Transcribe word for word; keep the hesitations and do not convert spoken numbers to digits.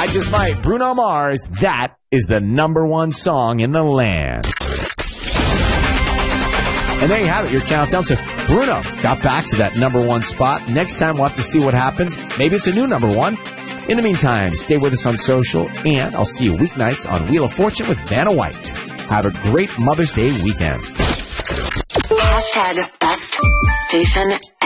I Just Might, Bruno Mars. That is the number one song in the land. And there you have it, your countdown. So Bruno got back to that number one spot. Next time, we'll have to see what happens. Maybe it's a new number one. In the meantime, stay with us on social, and I'll see you weeknights on Wheel of Fortune with Vanna White. Have a great Mother's Day weekend. Hashtag best station